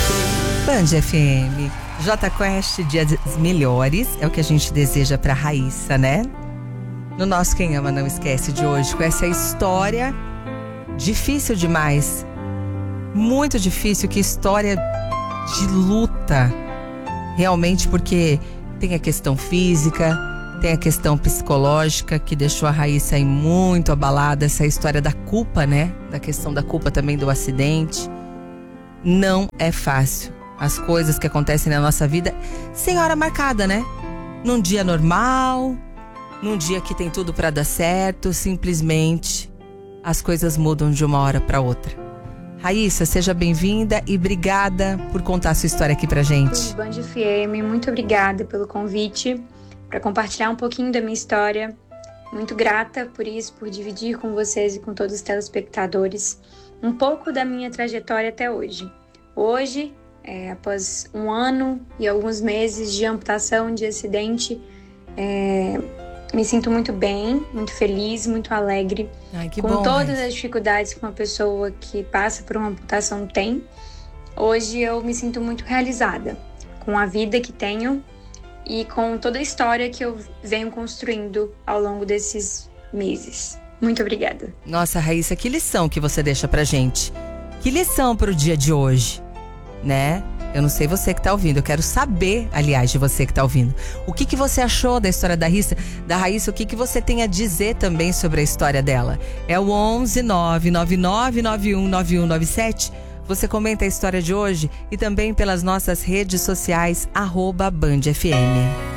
Band FM, J Quest, dias melhores, é o que a gente deseja pra Raíssa, né? No nosso Quem Ama Não Esquece de hoje, com essa história difícil demais, muito difícil, que história de luta, realmente, porque tem a questão física, tem a questão psicológica, que deixou a Raíssa aí muito abalada, essa história da culpa, né? Da questão da culpa também do acidente. Não é fácil. As coisas que acontecem na nossa vida sem hora marcada, né? Num dia normal, num dia que tem tudo pra dar certo, simplesmente as coisas mudam de uma hora pra outra. Raíssa, seja bem-vinda e obrigada por contar a sua história aqui pra gente. Band FM, muito obrigada pelo convite para compartilhar um pouquinho da minha história. Muito grata por isso, por dividir com vocês e com todos os telespectadores um pouco da minha trajetória até hoje. Hoje, após um ano e alguns meses de amputação, de acidente, me sinto muito bem, muito feliz, muito alegre. Ai, que com bom, todas as dificuldades que uma pessoa que passa por uma amputação tem. Hoje eu me sinto muito realizada com a vida que tenho e com toda a história que eu venho construindo ao longo desses meses. Muito obrigada. Nossa, Raíssa, que lição que você deixa pra gente. Que lição pro dia de hoje, né? Eu não sei você que tá ouvindo, eu quero saber, aliás, de você que tá ouvindo. O que você achou da história da Raíssa, o que você tem a dizer também sobre a história dela? É o 11 999 919197. Você comenta a história de hoje e também pelas nossas redes sociais, @BandFM.